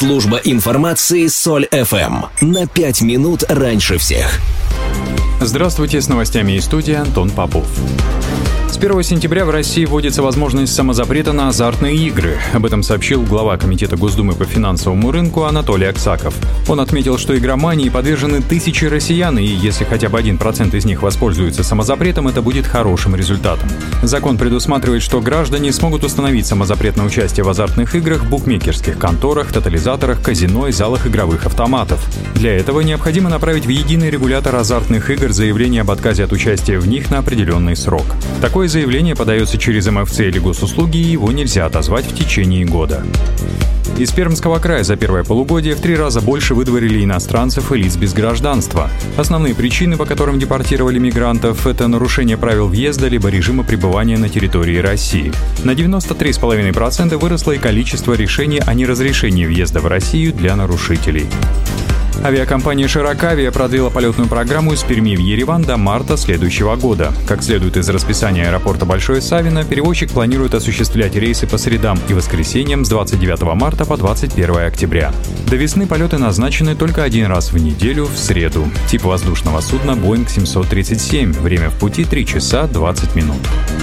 Служба информации Соль ФМ. На 5 минут раньше всех. Здравствуйте, с новостями из студии Антон Попов. С 1 сентября в России вводится возможность самозапрета на азартные игры. Об этом сообщил глава Комитета Госдумы по финансовому рынку Анатолий Аксаков. Он отметил, что игромании подвержены тысячи россиян, и если хотя бы 1% из них воспользуются самозапретом, это будет хорошим результатом. Закон предусматривает, что граждане смогут установить самозапрет на участие в азартных играх в букмекерских конторах, тотализаторах, казино и залах игровых автоматов. Для этого необходимо направить в единый регулятор азартных игр заявление об отказе от участия в них на определенный срок. Такое заявление подается через МФЦ или госуслуги, и его нельзя отозвать в течение года. Из Пермского края за первое полугодие в 3 раза больше выдворили иностранцев и лиц без гражданства. Основные причины, по которым депортировали мигрантов, это нарушение правил въезда либо режима пребывания на территории России. На 93,5% выросло и количество решений о неразрешении въезда в Россию для нарушителей. Авиакомпания «Широкавиа» продлила полетную программу из Перми в Ереван до марта следующего года. Как следует из расписания аэропорта Большое Савино, перевозчик планирует осуществлять рейсы по средам и воскресеньям с 29 марта по 21 октября. До весны полеты назначены только 1 раз в неделю, в среду. Тип воздушного судна Boeing 737. Время в пути 3 часа 20 минут.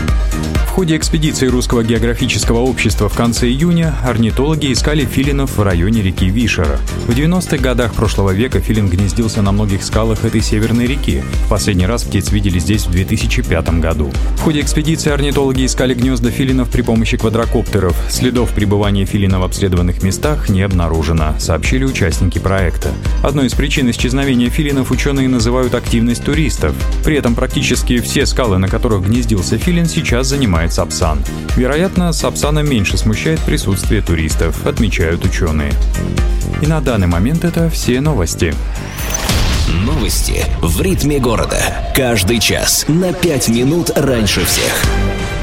В ходе экспедиции Русского географического общества в конце июня орнитологи искали филинов в районе реки Вишера. В 90-х годах прошлого века филин гнездился на многих скалах этой северной реки. Последний раз птиц видели здесь в 2005 году. В ходе экспедиции орнитологи искали гнезда филинов при помощи квадрокоптеров. Следов пребывания филина в обследованных местах не обнаружено, сообщили участники проекта. Одной из причин исчезновения филинов ученые называют активность туристов. При этом практически все скалы, на которых гнездился филин, сейчас занимает Сапсан. Вероятно, Сапсана меньше смущает присутствие туристов, отмечают ученые. И на данный момент это все новости. Новости в ритме города. Каждый час на 5 минут раньше всех.